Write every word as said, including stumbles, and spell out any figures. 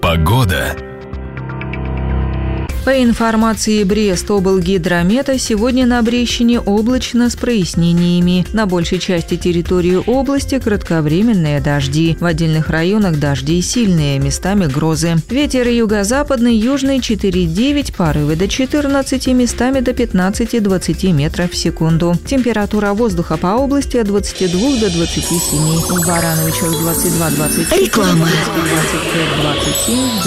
Погода. По информации Брест-облгидромета, сегодня на Брещине облачно с прояснениями. На большей части территории области кратковременные дожди. В отдельных районах дожди сильные, местами грозы. Ветер юго-западный, южный четыре девять, порывы до четырнадцати, местами до пятнадцати-двадцати метров в секунду. Температура воздуха по области от двадцати двух до двадцати семи. В Барановичах двадцать два - двадцать четыре. Реклама. двадцать пять - двадцать семь.